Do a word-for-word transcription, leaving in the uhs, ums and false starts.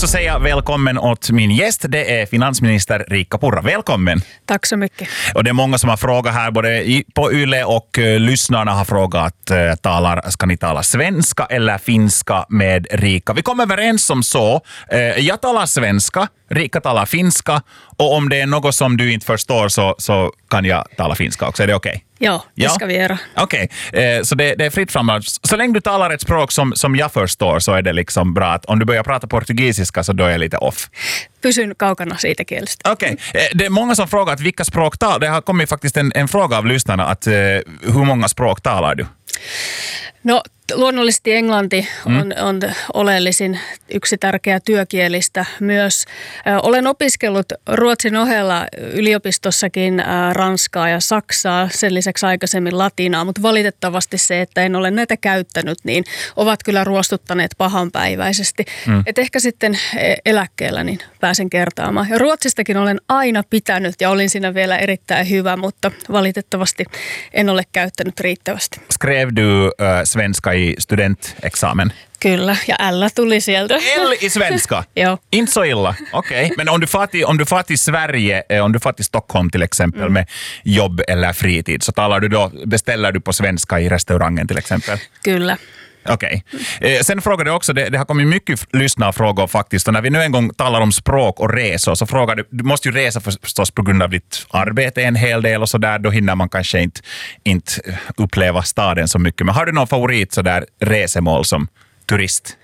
också säga välkommen åt min gäst. Det är finansminister Riikka Purra. Välkommen. Tack så mycket. Och det är många som har frågat här, både i, på Yle och uh, lyssnarna har frågat, uh, talar, ska ni tala svenska eller finska med Riikka? Vi kom överens om så. Uh, jag talar svenska, Riikka talar finska, och om det är något som du inte förstår så, så kan jag tala finska också. Är det okej? Okay? Ja, det ja. ska vi göra. Okej, okay. eh, så det, det är fritt fram. Så länge du talar ett språk som, som jag förstår så är det liksom bra. Att om du börjar prata portugisiska så då är jag lite off. Pysyn kaukana siitä kielestä. Okej, okay. eh, det är många som frågar att vilka språk talar. Det har kommit faktiskt en, en fråga av lyssnarna att eh, hur många språk talar du? No, luonnollisesti englanti on, mm. on oleellisin yksi tärkeä työkielistä myös. Ö, olen opiskellut ruotsin ohella yliopistossakin ö, ranskaa ja saksaa, sen lisäksi aikaisemmin latinaa, mutta valitettavasti se, että en ole näitä käyttänyt, niin ovat kyllä ruostuttaneet pahanpäiväisesti. Mm. Et ehkä sitten eläkkeellä niin pääsen kertaamaan. Ja ruotsistakin olen aina pitänyt ja olin siinä vielä erittäin hyvä, mutta valitettavasti en ole käyttänyt riittävästi. Skrev du äh, svenska i studentexamen? Kyllä, ja L tuli sieltä. L i svenska? Joo. Inte så illa, okej. Okay. Men om du far till, om du far till Sverige, om du far till Stockholm till exempel mm. med jobb eller fritid, så talar du då, beställer du på svenska i restaurangen till exempel? Kyllä. Okej. Okay. Sen frågade jag också, det, det har kommit mycket lyssnarfrågor faktiskt, och när vi nu en gång talar om språk och resor så frågar du, du måste ju resa förstås på grund av ditt arbete en hel del och så där, då hinner man kanske inte, inte uppleva staden så mycket. Men har du någon favorit så där resemål som turist?